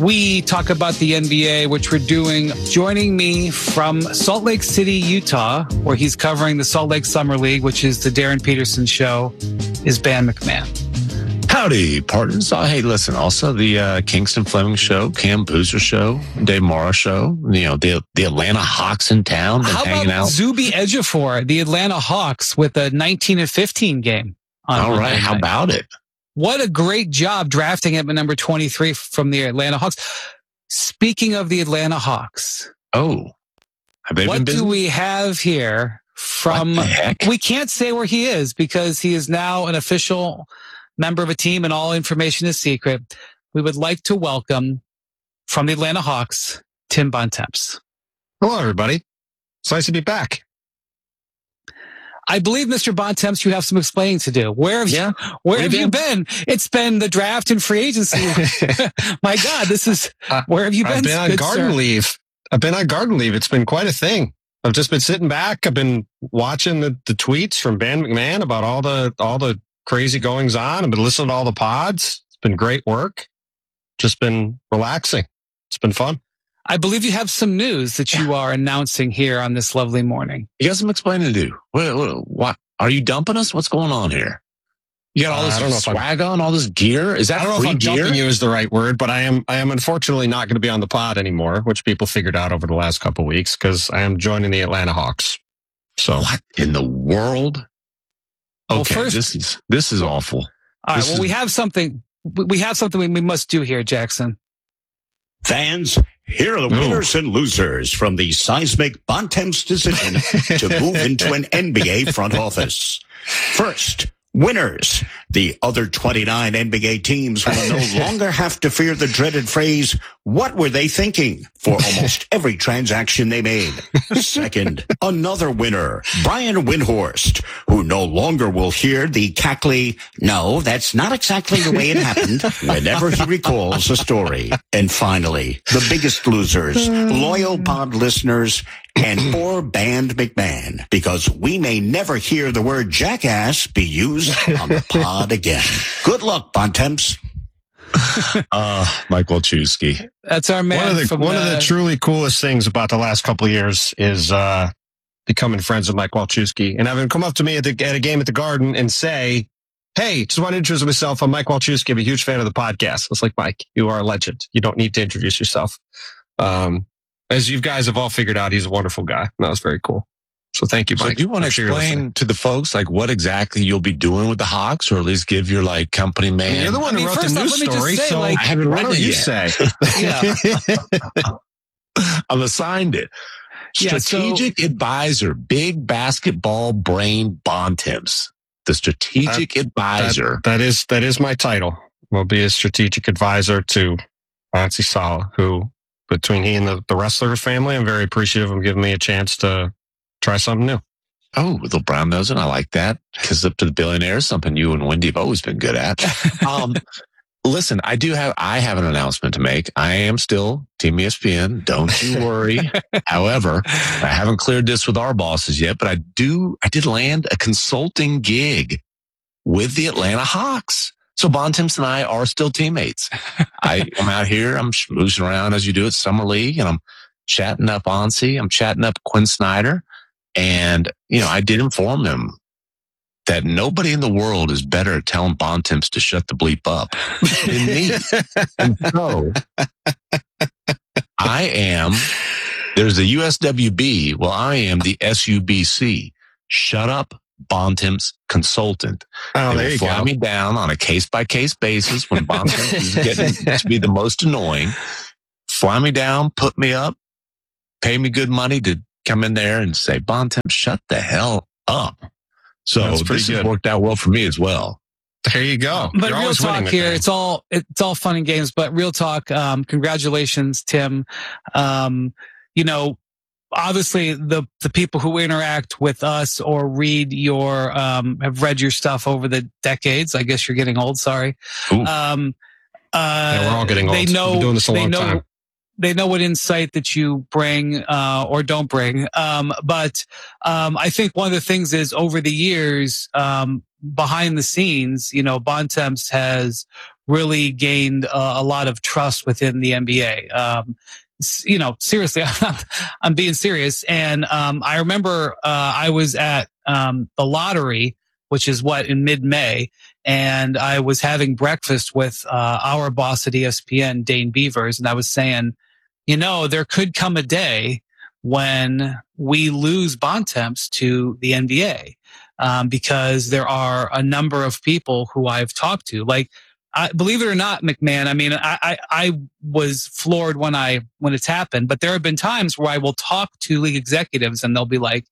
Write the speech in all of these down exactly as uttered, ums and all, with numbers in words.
we talk about the N B A, which we're doing. Joining me from Salt Lake City, Utah, where he's covering the Salt Lake Summer League, which is the Darren Peterson show, is Ben McMahon. Howdy, partners. Oh, hey, listen, also the uh, Kingston Fleming show, Cam Boozer show, Dave Mara show, you know, the the Atlanta Hawks in town. How hanging about out. Zuby Ejiofor, the Atlanta Hawks, with a nineteen and fifteen game? On All Monday right, how night. about it? What a great job drafting him at number twenty-three from the Atlanta Hawks. Speaking of the Atlanta Hawks, Oh, have they what been busy? do we have here from, What the heck? we can't say where he is because he is now an official member of a team and all information is secret. We would like to welcome from the Atlanta Hawks, Tim Bontemps. Hello, everybody. It's nice to be back. I believe, Mister Bontemps, you have some explaining to do. Where have Yeah. you, where Where have have you you been? It's been the draft and free agency. My God, this is, where have you been? I've been on good garden sir? leave. I've been on garden leave. It's been quite a thing. I've just been sitting back. I've been watching the, the tweets from Ben McMahon about all the all the crazy goings on. I've been listening to all the pods. It's been great work. Just been relaxing. It's been fun. I believe you have some news that you are announcing here on this lovely morning. You got some explaining to do. What, what, what? Are you dumping us? What's going on here? You got all Uh, this I don't know if I'm- swag on, all this gear? Is that I don't know free if I'm gear? jumping you is the right word, but I am I am unfortunately not going to be on the pod anymore, which people figured out over the last couple of weeks because I am joining the Atlanta Hawks. So What in the world? Well, Okay, first- this is this is awful. All right. This Well, is- we have something, we have something we we must do here, Jackson. Fans, here are the winners and losers from the seismic Bontemps decision to move into an N B A front office. First, winners. The other twenty-nine N B A teams will no longer have to fear the dreaded phrase, "What were they thinking?" for almost every transaction they made. Second, another winner, Brian Windhorst, who no longer will hear the cackly, "No, that's not exactly the way it happened," whenever he recalls a story. And finally, the biggest losers, loyal pod listeners, and poor Band McMahon, because we may never hear the word jackass be used on the pod again. Good luck, Bontemps. Uh, Mike Walczewski. That's our man. one of the from one of the truly coolest things about the last couple of years is uh, becoming friends with Mike Walczewski and having him come up to me at, the, at a game at the Garden and say, "Hey, just want to introduce myself. I'm Mike Walczewski. I'm a huge fan of the podcast." I was like, "Mike, you are a legend. You don't need to introduce yourself." Um, as you guys have all figured out, he's a wonderful guy. And that was very cool. So thank you, So Mike. do you want to I'm sure you're listening. explain to the folks like what exactly you'll be doing with the Hawks, or at least give your like company man? You're the one I mean, who wrote first the off, news let me just story, say, so like- I haven't why read don't it you yet. say? I'm assigned it. Yeah, so- Strategic advisor, big basketball brain Bontemps, the strategic advisor. That, that is that is my title. Will be a strategic advisor to Nancy Sala, who between he and the, the wrestler family, I'm very appreciative of giving me a chance to try something new. Oh, little brown nosing. I like that. Kiss up to the billionaires, something you and Wendy have always been good at. Um, listen, I do have, I have an announcement to make. I am still Team E S P N. Don't you worry. However, I haven't cleared this with our bosses yet, but I do, I did land a consulting gig with the Atlanta Hawks. So Bontemps and I are still teammates. I am out here. I'm schmoozing around as you do at Summer League, and I'm chatting up Onsi. I'm chatting up Quinn Snyder. And, you know, I did inform them that nobody in the world is better at telling Bontemps to shut the bleep up than me. And so I am, there's the U S W B. Well, I am the S U B C. Shut up, Bontemps consultant. Oh, They there will you fly go. me down on a case by case basis when Bontemps is getting to be the most annoying. Fly me down, put me up, pay me good money to come in there and say, Bontemps, shut the hell up. So That's pretty this has good. worked out well for me as well. There you go. But You're real always winning talk with here, that. it's all it's all fun and games. But real talk, um, congratulations, Tim. Um, you know, obviously the the people who interact with us or read your um, have read your stuff over the decades. I guess you're getting old. Sorry. Ooh. Um, uh, Yeah, we're all getting old. They We've know. been doing this a they long know. time. They know what insight that you bring uh, or don't bring. Um, but um, I think one of the things is over the years, um, behind the scenes, you know, Bontemps has really gained uh, a lot of trust within the N B A. Um, you know, seriously, I'm being serious. And um, I remember uh, I was at um, the lottery, which is what, in mid-May, and I was having breakfast with uh, our boss at E S P N, Dane Beavers, and I was saying, you know, there could come a day when we lose Bontemps to the N B A, um, because there are a number of people who I've talked to, like, I, believe it or not, McMahon, I mean, I, I, I was floored when I, when it's happened, but there have been times where I will talk to league executives and they'll be like,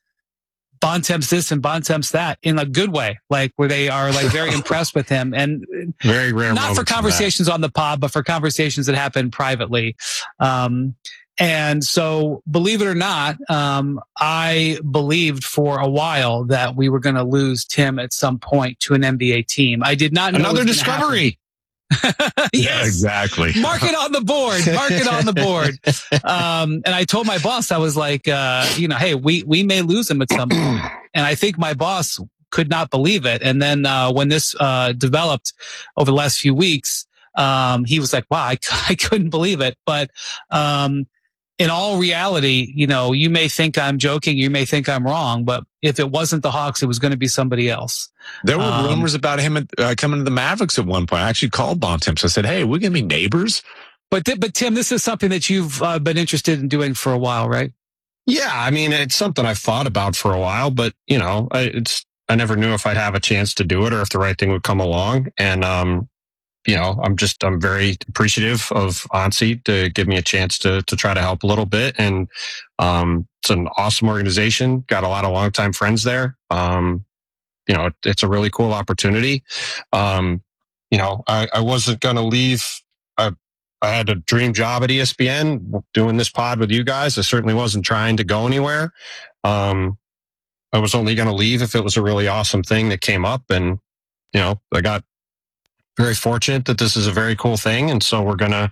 Bontemps this and Bontemps that, in a good way, like where they are like very impressed with him, and very rare. Not for conversations on the pod, but for conversations that happen privately. Um, and so, believe it or not, um, I believed for a while that we were going to lose Tim at some point to an N B A team. I did not know another discovery. Yes, yeah, exactly. Mark it on the board. Mark it on the board. Um, and I told my boss, I was like, uh, you know, hey, we, we may lose him at some point. And I think my boss could not believe it. And then, uh, when this, uh, developed over the last few weeks, um, he was like, wow, I, I couldn't believe it. But, um, in all reality, you know, you may think I'm joking, you may think I'm wrong, but if it wasn't the Hawks, it was going to be somebody else. There were um, rumors about him uh, coming to the Mavericks at one point. I actually called Bontemps. I said, hey, we're going to be neighbors. But, th- but Tim, this is something that you've uh, been interested in doing for a while, right? Yeah, I mean, it's something I've thought about for a while, but, you know, I, it's I never knew if I'd have a chance to do it or if the right thing would come along. And, um, you know, I'm just, I'm very appreciative of Ansi to give me a chance to, to try to help a little bit. And, um, it's an awesome organization. Got a lot of longtime friends there. Um, you know, it, it's a really cool opportunity. Um, you know, I, I wasn't going to leave. I, I had a dream job at E S P N doing this pod with you guys. I certainly wasn't trying to go anywhere. Um, I was only going to leave if it was a really awesome thing that came up. And, you know, I got very fortunate that this is a very cool thing. And so we're going to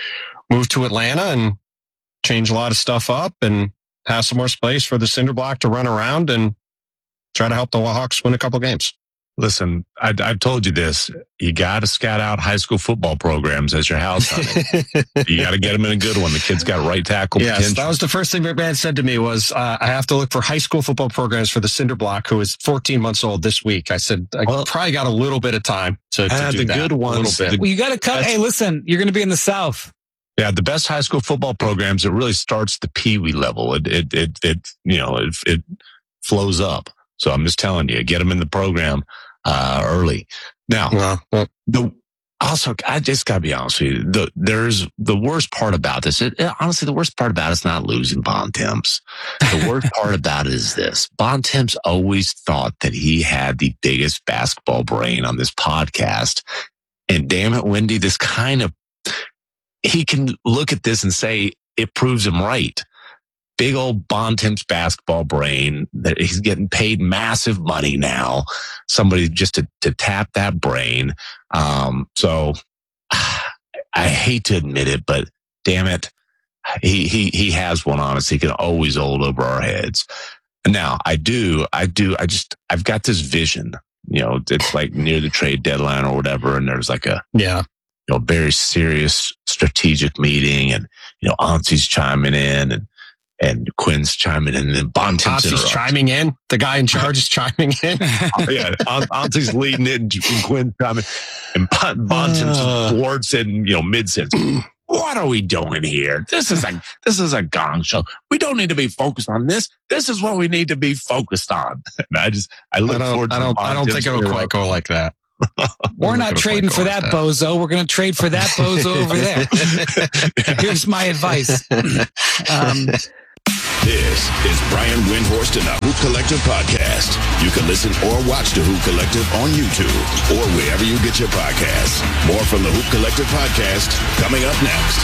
move to Atlanta and change a lot of stuff up and have some more space for the cinder block to run around and try to help the Hawks win a couple games. Listen, I, I've told you this. You got to scout out high school football programs as your house hunting. You got to get them in a good one. The kid's got right tackle yes, potential. That was the first thing McMahon said to me was, uh, I have to look for high school football programs for the cinder block, who is fourteen months old this week. I said, I well, probably got a little bit of time to, to uh, do the that. good ones. The, well, you got to cut. Hey, listen, you're going to be in the South. Yeah, the best high school football programs, it really starts at the peewee level. It, it, it, it you know, it, it flows up. So I'm just telling you, get them in the program uh, early. Now, well, well, the also, I just gotta be honest with you. The, there's the worst part about this. It, it, honestly, the worst part about it is not losing Bontemps. The worst part about it is this: Bontemps always thought that he had the biggest basketball brain on this podcast, and damn it, Wendy, this kind of he can look at this and say it proves him right. Big old Bontemps basketball brain that he's getting paid massive money now. Somebody just to, to tap that brain. Um, so I hate to admit it, but damn it. He, he, he has one on us. He can always hold over our heads. Now I do, I do, I just, I've got this vision, you know, it's like near the trade deadline or whatever. And there's like a, yeah, you know, very serious strategic meeting and, you know, Ansi's chiming in and, And Quinn's chiming in, and then Bontemps is chiming in. The guy in charge is chiming in. Yeah, Auntie's leading it, and Quinn's chiming, and Bontemps uh, towards it, and you know, mid sentence. What are we doing here? This is a this is a gong show. We don't need to be focused on this. This is what we need to be focused on. And I just I look I forward to. I don't. I don't think it'll quite go like that. We're not trading for that, that bozo. We're going to trade for that bozo over there. Here's my advice. Um, This is Brian Windhorst and the Hoop Collective podcast. You can listen or watch the Hoop Collective on YouTube or wherever you get your podcasts. More from the Hoop Collective podcast coming up next.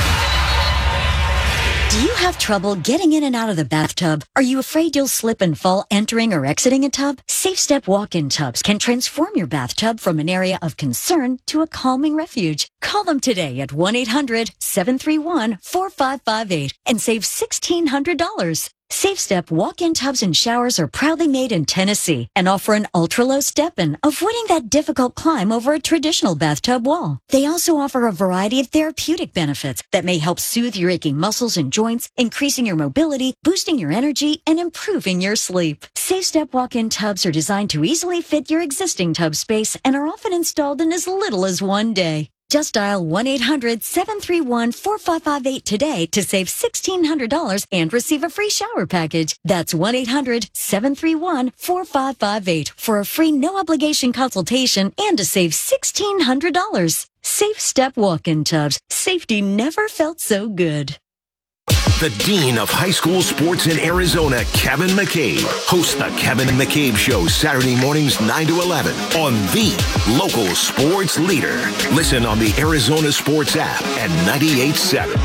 Do you have trouble getting in and out of the bathtub? Are you afraid you'll slip and fall entering or exiting a tub? Safe Step walk-in tubs can transform your bathtub from an area of concern to a calming refuge. Call them today at one eight hundred seven three one four five five eight and save sixteen hundred dollars. SafeStep walk-in tubs and showers are proudly made in Tennessee and offer an ultra-low step-in, avoiding that difficult climb over a traditional bathtub wall. They also offer a variety of therapeutic benefits that may help soothe your aching muscles and joints, increasing your mobility, boosting your energy, and improving your sleep. SafeStep walk-in tubs are designed to easily fit your existing tub space and are often installed in as little as one day. Just dial one eight hundred seven three one four five five eight today to save sixteen hundred dollars and receive a free shower package. That's one eight hundred seven three one four five five eight for a free no-obligation consultation and to save sixteen hundred dollars. Safe Step walk-in tubs. Safety never felt so good. The Dean of High School Sports in Arizona, Kevin McCabe, hosts the Kevin McCabe Show Saturday mornings nine to eleven on the local sports leader. Listen on the Arizona Sports app at ninety-eight point seven.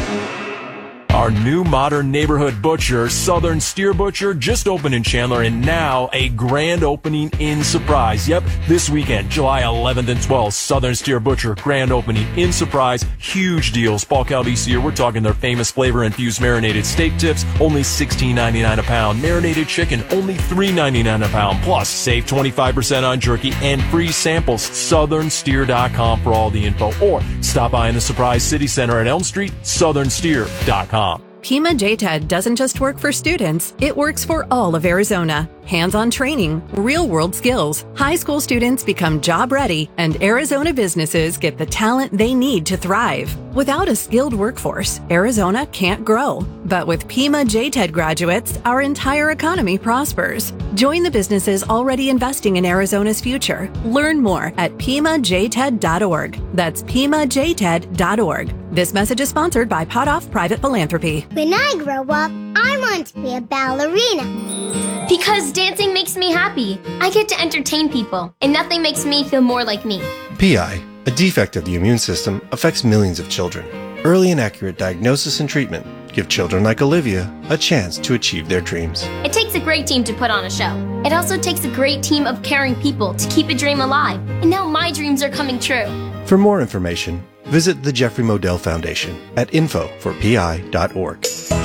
Our new modern neighborhood butcher, Southern Steer Butcher, just opened in Chandler, and now a grand opening in Surprise. Yep, this weekend, July eleventh and twelfth, Southern Steer Butcher, grand opening in Surprise. Huge deals. Paul Calvisi here. We're talking their famous flavor-infused marinated steak tips, only sixteen ninety-nine a pound. Marinated chicken, only three ninety-nine a pound. Plus, save twenty-five percent on jerky and free samples. southern steer dot com for all the info. Or stop by in the Surprise City Center at Elm Street, southern steer dot com. Pima J TED doesn't just work for students, it works for all of Arizona. Hands-on training, real-world skills. High school students become job-ready, and Arizona businesses get the talent they need to thrive. Without a skilled workforce, Arizona can't grow. But with Pima J TED graduates, our entire economy prospers. Join the businesses already investing in Arizona's future. Learn more at pima j ted dot org. That's pima j ted dot org. This message is sponsored by Potoff Private Philanthropy. When I grow up, I want to be a ballerina. Because dancing makes me happy. I get to entertain people, and nothing makes me feel more like me. P I, a defect of the immune system, affects millions of children. Early and accurate diagnosis and treatment give children like Olivia a chance to achieve their dreams. It takes a great team to put on a show. It also takes a great team of caring people to keep a dream alive. And now my dreams are coming true. For more information, visit the Jeffrey Modell Foundation at info for p i dot org.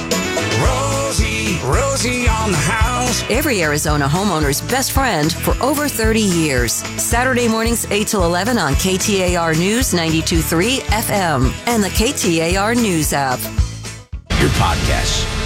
Rosie, Rosie on the house. Every Arizona homeowner's best friend for over thirty years. Saturday mornings eight till eleven on K T A R News ninety-two point three F M and the K T A R News app. Your podcasts